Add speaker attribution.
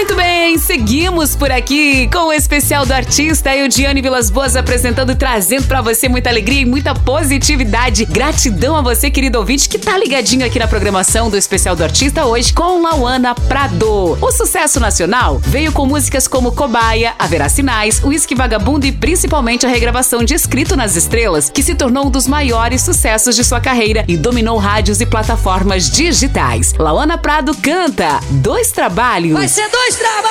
Speaker 1: Muito bem, seguimos por aqui com o especial do artista, eu, Diane Vilas Boas, apresentando e trazendo pra você muita alegria e muita positividade. Gratidão a você, querido ouvinte, que tá ligadinho aqui na programação do especial do artista hoje com Lauana Prado. O sucesso nacional veio com músicas como Cobaia, Haverá Sinais, Whisky Vagabundo e principalmente a regravação de Escrito nas Estrelas, que se tornou um dos maiores sucessos de sua carreira e dominou rádios e plataformas digitais. Lauana Prado canta Dois Trabalhos.
Speaker 2: Vai ser dois trabalhos.